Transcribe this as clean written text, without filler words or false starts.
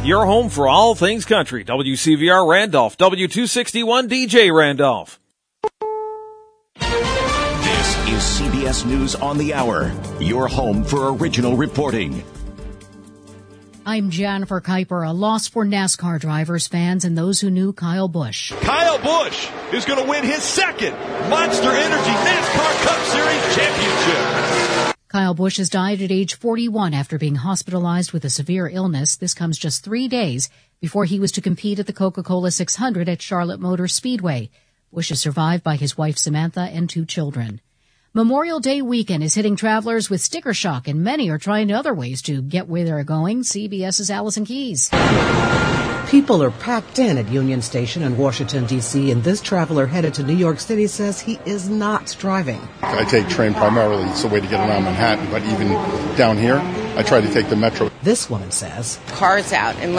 your home for all things country. WCVR Randolph, W261 DJ Randolph. This is CBS News on the Hour, your home for original reporting. I'm Jennifer Kuiper. A loss for NASCAR drivers, fans, and those who knew Kyle Busch. Kyle Busch is going to win his second Monster Energy NASCAR Cup Series championship. Kyle Busch has died at age 41 after being hospitalized with a severe illness. This comes just 3 days before he was to compete at the Coca-Cola 600 at Charlotte Motor Speedway. Busch is survived by his wife Samantha and 2 children. Memorial Day weekend is hitting travelers with sticker shock, and many are trying other ways to get where they're going. CBS's Allison Keyes. People are packed in at Union Station in Washington, D.C., and this traveler headed to New York City says he is not driving. I take train primarily. It's a way to get around Manhattan, but even down here, I try to take the metro. This woman says, cars out, and